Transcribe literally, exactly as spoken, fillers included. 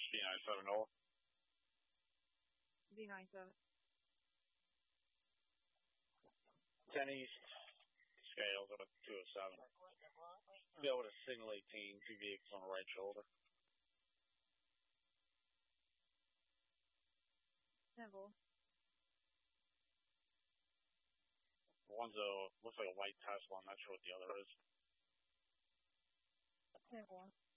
B nine seven Nola. B nine seven. ten East. Scales at two oh seven. Be able to signal eighteen, two vehicles on the right shoulder. Simple. One's a, looks like a white Tesla. I'm not sure what the other is. Simple.